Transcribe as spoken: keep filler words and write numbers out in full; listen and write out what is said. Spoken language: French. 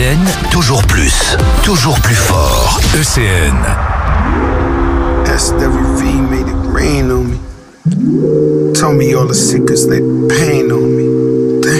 N, toujours plus, toujours plus fort. E C N. S W V made it rain on me. Told me all the secrets, they pain on me.